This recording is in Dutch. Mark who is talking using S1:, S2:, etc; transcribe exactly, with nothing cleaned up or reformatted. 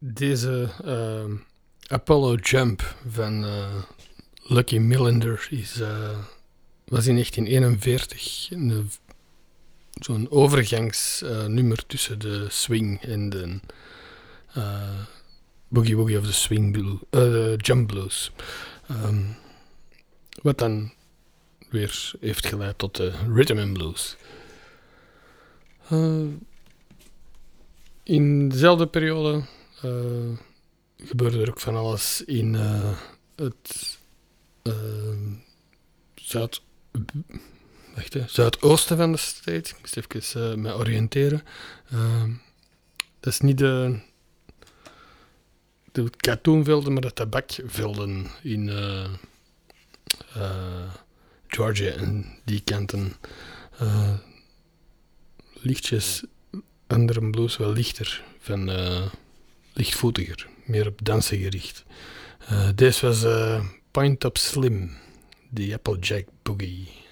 S1: Deze uh, Apollo Jump van uh, Lucky Millinder is, uh, was in negentien eenenveertig een, zo'n overgangsnummer uh, tussen de swing en de uh, boogie woogie of de swing blue, uh, de jump blues. Um, wat dan weer heeft geleid tot de rhythm and blues. Uh, in dezelfde periode uh, gebeurde er ook van alles in uh, het uh, zuid, wacht, hè, zuidoosten van de stad. Ik moest even uh, me oriënteren. Uh, dat is niet de, de katoenvelden, maar de tabakvelden in uh, uh, Georgia en die kanten. Uh, lichtjes andere blues wel lichter, van uh, lichtvoetiger, meer op dansen gericht. Uh, deze was uh, Pine Top Slim, die Applejack Boogie.